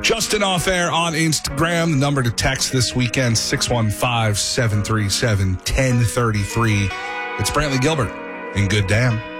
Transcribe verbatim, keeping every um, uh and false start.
Justin Off Air on Instagram. The number to text this weekend, six one five, seven three seven, one zero three three. It's Brantley Gilbert in Good Damn.